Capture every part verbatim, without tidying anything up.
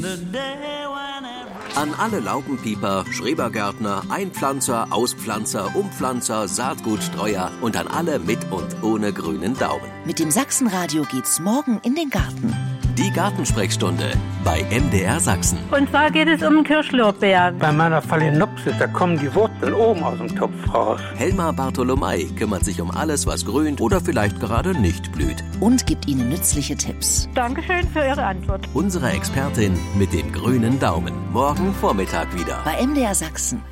An alle Laubenpieper, Schrebergärtner, Einpflanzer, Auspflanzer, Umpflanzer, Saatgutstreuer und an alle mit und ohne grünen Daumen. Mit dem Sachsenradio geht's morgen in den Garten. Die Gartensprechstunde bei M D R Sachsen. Und zwar geht es um den Kirschlorbeer. Bei meiner Phalaenopsis, da kommen die Wurzeln oben aus dem Topf raus. Helma Bartholomei kümmert sich um alles, was grünt oder vielleicht gerade nicht blüht. Und gibt Ihnen nützliche Tipps. Dankeschön für Ihre Antwort. Unsere Expertin mit dem grünen Daumen. Morgen Vormittag wieder. Bei M D R Sachsen.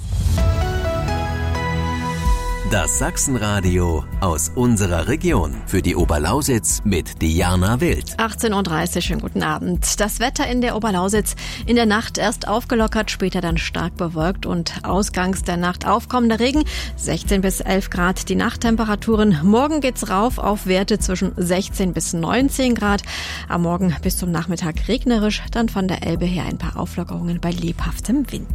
Das Sachsenradio aus unserer Region. Für die Oberlausitz mit Diana Wild. achtzehn Uhr dreißig, schönen guten Abend. Das Wetter in der Oberlausitz in der Nacht erst aufgelockert, später dann stark bewölkt und ausgangs der Nacht aufkommender Regen. sechzehn bis elf Grad die Nachttemperaturen. Morgen geht's rauf auf Werte zwischen sechzehn bis neunzehn Grad. Am Morgen bis zum Nachmittag regnerisch, dann von der Elbe her ein paar Auflockerungen bei lebhaftem Wind.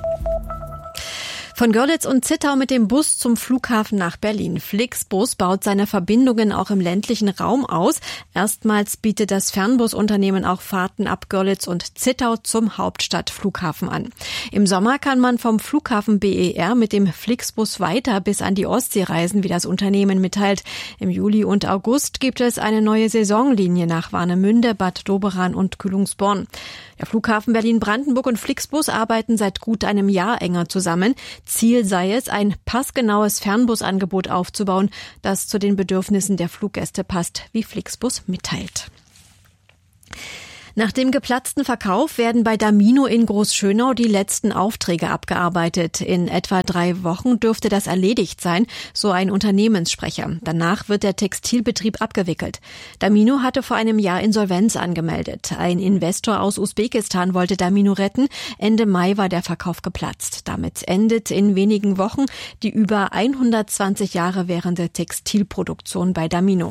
Von Görlitz und Zittau mit dem Bus zum Flughafen nach Berlin. Flixbus baut seine Verbindungen auch im ländlichen Raum aus. Erstmals bietet das Fernbusunternehmen auch Fahrten ab Görlitz und Zittau zum Hauptstadtflughafen an. Im Sommer kann man vom Flughafen B E R mit dem Flixbus weiter bis an die Ostsee reisen, wie das Unternehmen mitteilt. Im Juli und August gibt es eine neue Saisonlinie nach Warnemünde, Bad Doberan und Kühlungsborn. Der Flughafen Berlin-Brandenburg und Flixbus arbeiten seit gut einem Jahr enger zusammen. Ziel sei es, ein passgenaues Fernbusangebot aufzubauen, das zu den Bedürfnissen der Fluggäste passt, wie Flixbus mitteilt. Nach dem geplatzten Verkauf werden bei Damino in Großschönau die letzten Aufträge abgearbeitet. In etwa drei Wochen dürfte das erledigt sein, so ein Unternehmenssprecher. Danach wird der Textilbetrieb abgewickelt. Damino hatte vor einem Jahr Insolvenz angemeldet. Ein Investor aus Usbekistan wollte Damino retten. Ende Mai war der Verkauf geplatzt. Damit endet in wenigen Wochen die über hundertzwanzig Jahre währende Textilproduktion bei Damino.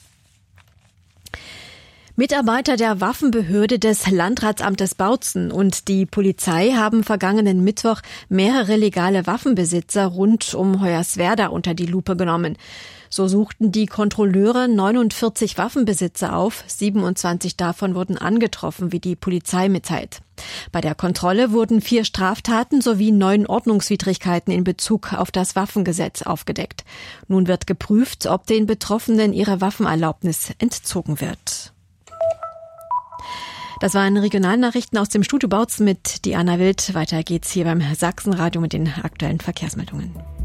Mitarbeiter der Waffenbehörde des Landratsamtes Bautzen und die Polizei haben vergangenen Mittwoch mehrere legale Waffenbesitzer rund um Hoyerswerda unter die Lupe genommen. So suchten die Kontrolleure neunundvierzig Waffenbesitzer auf, siebenundzwanzig davon wurden angetroffen, wie die Polizei mitteilt. Bei der Kontrolle wurden vier Straftaten sowie neun Ordnungswidrigkeiten in Bezug auf das Waffengesetz aufgedeckt. Nun wird geprüft, ob den Betroffenen ihre Waffenerlaubnis entzogen wird. Das waren Regionalnachrichten aus dem Studio Bautzen mit Diana Wild. Weiter geht's hier beim Sachsenradio mit den aktuellen Verkehrsmeldungen.